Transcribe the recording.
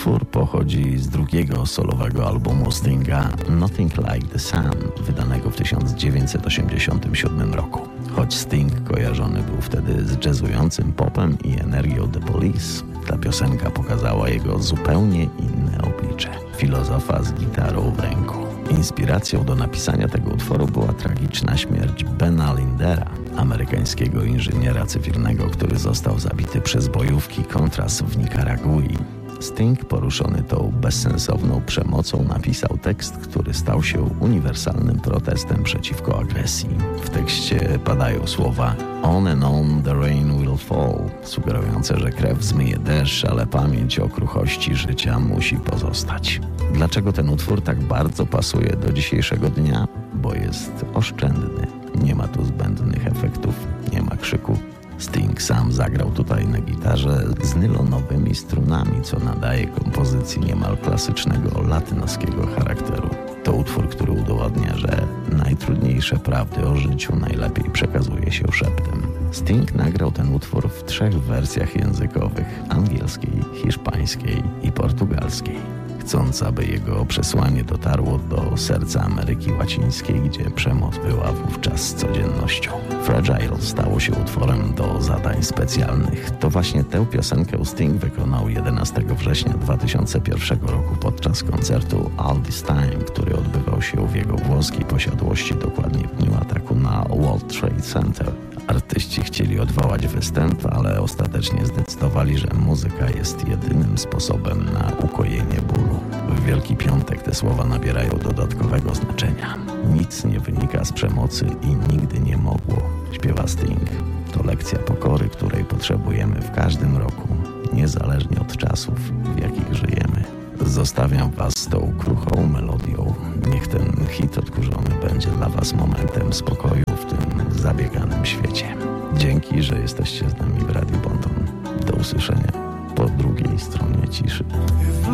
Utwór pochodzi z drugiego solowego albumu Stinga Nothing Like the Sun, wydanego w 1987 roku. Choć Sting kojarzony był wtedy z jazzującym popem i energią The Police, ta piosenka pokazała jego zupełnie inne oblicze. Filozofa z gitarą w ręku. Inspiracją do napisania tego utworu była tragiczna śmierć Bena Lindera, amerykańskiego inżyniera cywilnego, który został zabity przez bojówki Contras w Nikaragui. Sting, poruszony tą bezsensowną przemocą, napisał tekst, który stał się uniwersalnym protestem przeciwko agresji. W tekście padają słowa "On and on the rain will fall", sugerujące, że krew zmyje deszcz, ale pamięć o kruchości życia musi pozostać. Dlaczego ten utwór tak bardzo pasuje do dzisiejszego dnia? Bo jest oszczędny. Nie ma tu zbędnych efektów, nie ma krzyku. Sting sam zagrał tutaj na gitarze z nylonowymi strunami, co nadaje kompozycji niemal klasycznego latynoskiego charakteru. To utwór, który udowadnia, że najtrudniejsze prawdy o życiu najlepiej przekazuje się szeptem. Sting nagrał ten utwór w 3 wersjach językowych: angielskiej, hiszpańskiej i portugalskiej. Chcąc, aby jego przesłanie dotarło do serca Ameryki Łacińskiej, gdzie przemoc była wówczas codziennością. Fragile stało się utworem do zadań specjalnych. To właśnie tę piosenkę Sting wykonał 11 września 2001 roku podczas koncertu All This Time, który odbywał się w jego włoskiej posiadłości dokładnie w dniu ataku na World Trade Center. Artyści chcieli odwołać występ, ale ostatecznie zdecydowali, że muzyka jest jedynym sposobem na ukojenie bólu. W Wielki Piątek te słowa nabierają dodatkowego znaczenia. Nic nie wynika z przemocy i nigdy nie mogło, śpiewa Sting. To lekcja pokory, której potrzebujemy w każdym roku, niezależnie od czasów, w jakich żyjemy. Zostawiam Was z tą kruchą melodią. Niech ten hit odkurzony będzie dla Was momentem spokoju w tym zabieganym świecie. Dzięki, że jesteście z nami w Radiu Bonton. Do usłyszenia.